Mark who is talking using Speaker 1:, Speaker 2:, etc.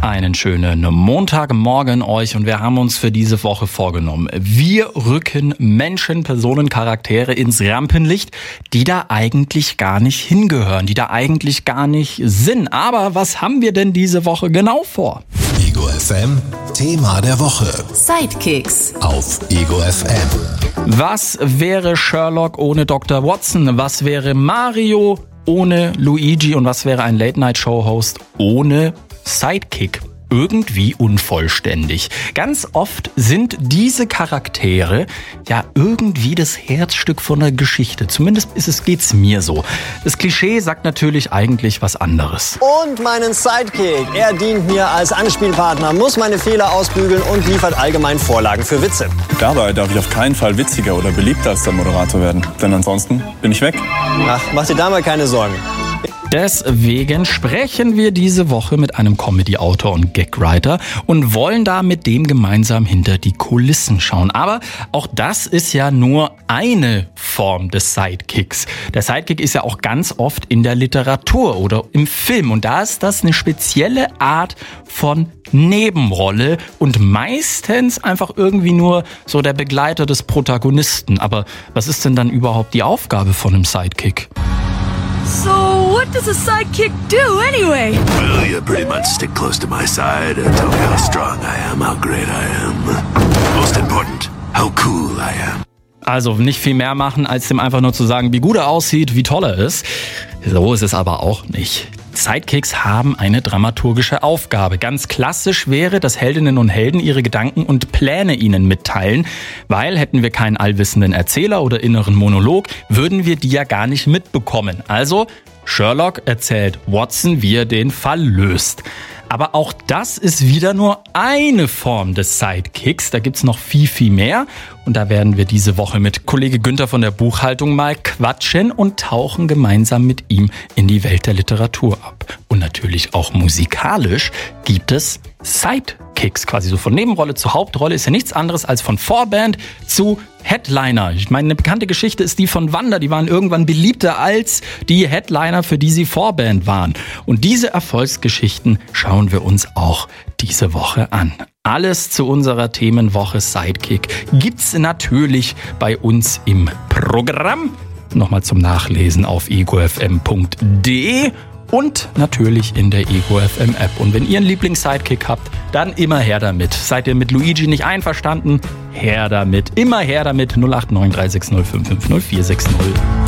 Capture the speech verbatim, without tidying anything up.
Speaker 1: Einen schönen Montagmorgen euch und wir haben uns für diese Woche vorgenommen. Wir rücken Menschen, Personen, Charaktere ins Rampenlicht, die da eigentlich gar nicht hingehören, die da eigentlich gar nicht sind. Aber was haben wir denn diese Woche genau vor?
Speaker 2: Ego F M, Thema der Woche.
Speaker 3: Sidekicks
Speaker 2: Auf Ego F M.
Speaker 1: Was wäre Sherlock ohne Doktor Watson? Was wäre Mario ohne Luigi? Und was wäre ein Late-Night-Show-Host ohne Sidekick? Irgendwie unvollständig. Ganz oft sind diese Charaktere ja irgendwie das Herzstück von der Geschichte. Zumindest ist es, geht's mir so. Das Klischee sagt natürlich eigentlich was anderes.
Speaker 4: Und meinen Sidekick. Er dient mir als Anspielpartner, muss meine Fehler ausbügeln und liefert allgemein Vorlagen für Witze.
Speaker 5: Dabei darf ich auf keinen Fall witziger oder beliebter als der Moderator werden. Denn ansonsten bin ich weg.
Speaker 4: Ach, mach dir da mal keine Sorgen.
Speaker 1: Deswegen sprechen wir diese Woche mit einem Comedy-Autor und Gagwriter und wollen da mit dem gemeinsam hinter die Kulissen schauen. Aber auch das ist ja nur eine Form des Sidekicks. Der Sidekick ist ja auch ganz oft in der Literatur oder im Film. Und da ist das eine spezielle Art von Nebenrolle und meistens einfach irgendwie nur so der Begleiter des Protagonisten. Aber was ist denn dann überhaupt die Aufgabe von einem Sidekick?
Speaker 6: So, what does a sidekick do anyway?
Speaker 7: Well, you pretty much stick close to my side and tell me how strong I am, how great I am. Most important, how cool I am.
Speaker 1: Also nicht viel mehr machen, als dem einfach nur zu sagen, wie gut er aussieht, wie toll er ist. So ist es aber auch nicht. Sidekicks haben eine dramaturgische Aufgabe. Ganz klassisch wäre, dass Heldinnen und Helden ihre Gedanken und Pläne ihnen mitteilen, weil hätten wir keinen allwissenden Erzähler oder inneren Monolog, würden wir die ja gar nicht mitbekommen. Also Sherlock erzählt Watson, wie er den Fall löst. Aber auch das ist wieder nur eine Form des Sidekicks. Da gibt's noch viel, viel mehr. Und da werden wir diese Woche mit Kollege Günther von der Buchhaltung mal quatschen und tauchen gemeinsam mit ihm in die Welt der Literatur ab. Und natürlich auch musikalisch gibt es Sidekicks, quasi so von Nebenrolle zu Hauptrolle. Ist ja nichts anderes als von Vorband zu Headliner. Ich meine, eine bekannte Geschichte ist die von Wanda. Die waren irgendwann beliebter als die Headliner, für die sie Vorband waren. Und diese Erfolgsgeschichten schauen wir uns auch diese Woche an. Alles zu unserer Themenwoche Sidekick gibt's natürlich bei uns im Programm. Nochmal zum Nachlesen auf ego f m punkt d e und natürlich in der Ego F M App. Und wenn ihr einen Lieblings-Sidekick habt, dann immer her damit. Seid ihr mit Luigi nicht einverstanden? Her damit. Immer her damit. null acht neun drei sechs null fünf fünf null vier sechs null.